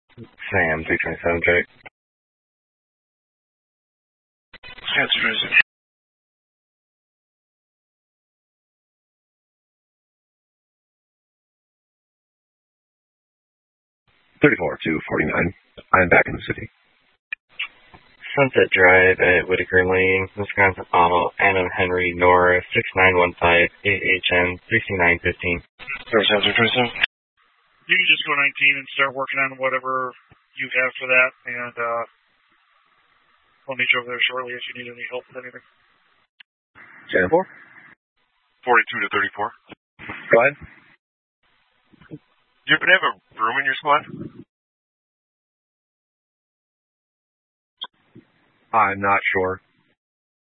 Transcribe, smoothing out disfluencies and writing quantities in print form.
Sam, 327 Drake. Sam, 327. 34-49. I'm back in the city. Sunset Drive at Whitaker Lane, Wisconsin Auto, Adam Henry Norris, 6915 AHN 36915. Sam, 327. You can just go 19 and start working on whatever you have for that, and I'll meet you over there shortly if you need any help with anything. 10-4. 42 to 34. Go ahead. Do you happen to have a room in your squad? I'm not sure.